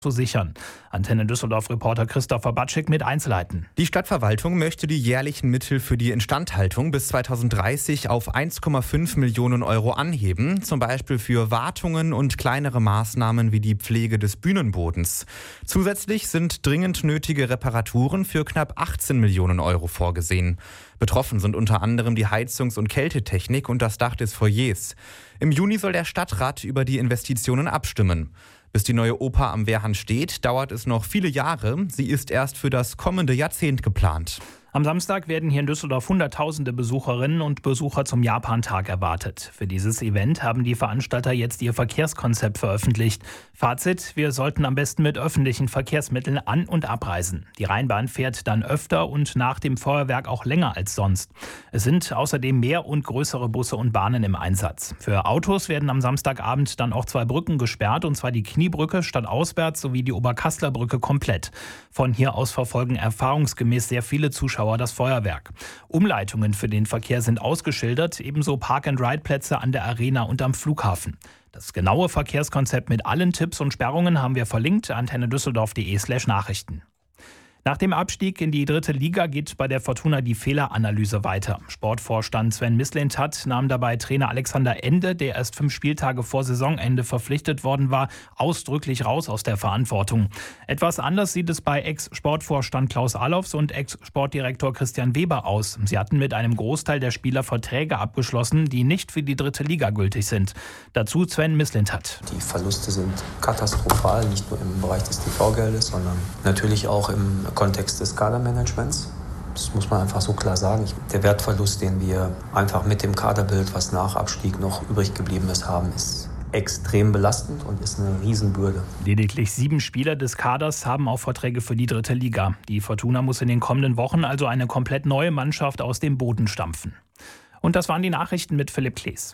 zu sichern. Antenne Düsseldorf-Reporter Christopher Batschik mit Einzelheiten. Die Stadtverwaltung möchte die jährlichen Mittel für die Instandhaltung bis 2030 auf 1,5 Millionen Euro anheben, zum Beispiel für Wartungen und kleinere Maßnahmen wie die Pflege des Bühnenbodens. Zusätzlich sind dringend nötige Reparaturen für knapp 18 Millionen Euro vorgesehen. Betroffen sind unter anderem die Heizungs- und Kältetechnik und das Dach des Foyers. Im Juni soll der Stadtrat über die Investitionen abstimmen. Bis die neue Oper am Wehrhahn steht, dauert es noch viele Jahre. Sie ist erst für das kommende Jahrzehnt geplant. Am Samstag werden hier in Düsseldorf Hunderttausende Besucherinnen und Besucher zum Japantag erwartet. Für dieses Event haben die Veranstalter jetzt ihr Verkehrskonzept veröffentlicht. Fazit: Wir sollten am besten mit öffentlichen Verkehrsmitteln an- und abreisen. Die Rheinbahn fährt dann öfter und nach dem Feuerwerk auch länger als sonst. Es sind außerdem mehr und größere Busse und Bahnen im Einsatz. Für Autos werden am Samstagabend dann auch 2 Brücken gesperrt, und zwar die Kniebrücke stadtauswärts sowie die Oberkassler Brücke komplett. Von hier aus verfolgen erfahrungsgemäß sehr viele Zuschauer das Feuerwerk. Umleitungen für den Verkehr sind ausgeschildert, ebenso Park-and-Ride-Plätze an der Arena und am Flughafen. Das genaue Verkehrskonzept mit allen Tipps und Sperrungen haben wir verlinkt, antennedüsseldorf.de/Nachrichten. Nach dem Abstieg in die 3. Liga geht bei der Fortuna die Fehleranalyse weiter. Sportvorstand Sven Mislintat nahm dabei Trainer Alexander Ende, der erst 5 Spieltage vor Saisonende verpflichtet worden war, ausdrücklich raus aus der Verantwortung. Etwas anders sieht es bei Ex-Sportvorstand Klaus Allofs und Ex-Sportdirektor Christian Weber aus. Sie hatten mit einem Großteil der Spieler Verträge abgeschlossen, die nicht für die 3. Liga gültig sind. Dazu Sven Mislintat. Die Verluste sind katastrophal, nicht nur im Bereich des TV-Geldes, sondern natürlich auch im Kontext des Kadermanagements. Das muss man einfach so klar sagen. Der Wertverlust, den wir einfach mit dem Kaderbild, was nach Abstieg noch übrig geblieben ist, haben, ist extrem belastend und ist eine Riesenbürde. Lediglich 7 Spieler des Kaders haben auch Verträge für die 3. Liga. Die Fortuna muss in den kommenden Wochen also eine komplett neue Mannschaft aus dem Boden stampfen. Und das waren die Nachrichten mit Philipp Klees.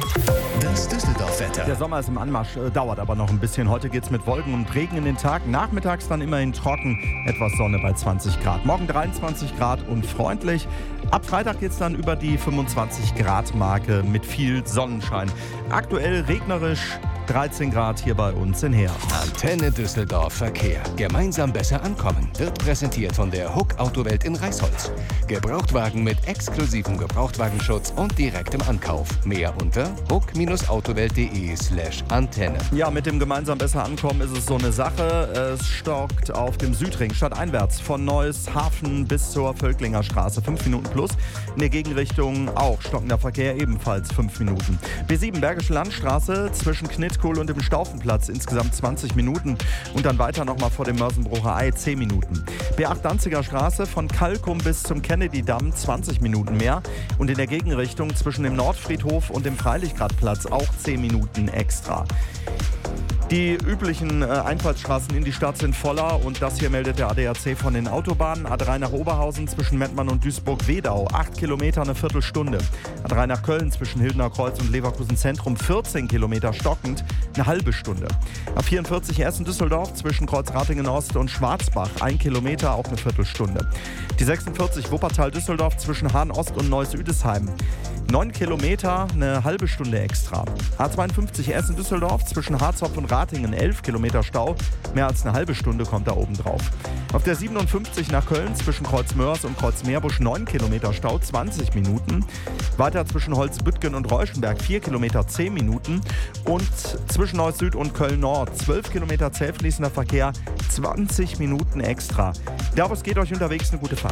Das Düsseldorf-Wetter. Der Sommer ist im Anmarsch, dauert aber noch ein bisschen. Heute geht's mit Wolken und Regen in den Tag. Nachmittags dann immerhin trocken, etwas Sonne bei 20 Grad. Morgen 23 Grad und freundlich. Ab Freitag geht's dann über die 25 Grad Marke mit viel Sonnenschein. Aktuell regnerisch, 13 Grad hier bei uns in Heer. Antenne Düsseldorf Verkehr. Gemeinsam besser ankommen. Wird präsentiert von der Huck Autowelt in Reisholz. Gebrauchtwagen mit exklusivem Gebrauchtwagenschutz und direktem Ankauf. Mehr unter huck-autowelt.de/Antenne. Ja, mit dem gemeinsam besser ankommen ist es so eine Sache. Es stockt auf dem Südring stadteinwärts von Neuss Hafen bis zur Völklinger Straße. 5 Minuten plus. In der Gegenrichtung auch stockender Verkehr, ebenfalls 5 Minuten. B7 Bergische Landstraße zwischen Knitkohl und dem Staufenplatz insgesamt 20 Minuten. Und dann weiter nochmal vor dem Mörsenbrucher Ei 10 Minuten. B8 Danziger Straße von Kalkum bis zum Kennedy-Damm 20 Minuten mehr. Und in der Gegenrichtung zwischen dem Nordfriedhof und dem Freilichgradplatz auch 10 Minuten extra. Die üblichen Einfallsstraßen in die Stadt sind voller, und das hier meldet der ADAC von den Autobahnen. A3 nach Oberhausen zwischen Mettmann und Duisburg-Wedau, 8 Kilometer, eine Viertelstunde. A3 nach Köln zwischen Hildener Kreuz und Leverkusen Zentrum, 14 Kilometer stockend, eine halbe Stunde. A44 Essen-Düsseldorf zwischen Kreuzratingen-Ost und Schwarzbach, 1 Kilometer, auch eine Viertelstunde. Die 46 Wuppertal-Düsseldorf zwischen Hahn-Ost und Neuss-Üdesheim, 9 Kilometer, eine halbe Stunde extra. A52 Essen-Düsseldorf zwischen Harzopf und Ratingen, 11 Kilometer Stau. Mehr als eine halbe Stunde kommt da oben drauf. Auf der 57 nach Köln zwischen Kreuzmörs und Kreuzmeerbusch, 9 Kilometer Stau, 20 Minuten. Weiter zwischen Holzbüttgen und Reuschenberg, 4 Kilometer, 10 Minuten. Und zwischen Neuss Süd und Köln Nord, 12 Kilometer zähfließender Verkehr, 20 Minuten extra. Ich glaube, es geht euch unterwegs eine gute Fahrt.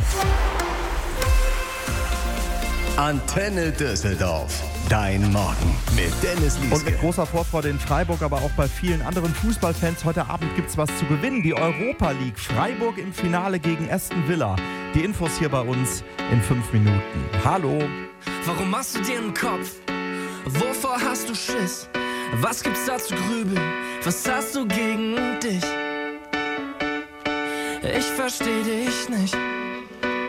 Antenne Düsseldorf. Dein Morgen mit Dennis Lieske. Und mit großer Vorfreude in Freiburg, aber auch bei vielen anderen Fußballfans. Heute Abend gibt's was zu gewinnen. Die Europa League. Freiburg im Finale gegen Aston Villa. Die Infos hier bei uns in 5 Minuten. Hallo. Warum machst du dir einen Kopf? Wovor hast du Schiss? Was gibt's da zu grübeln? Was hast du gegen dich? Ich versteh dich nicht.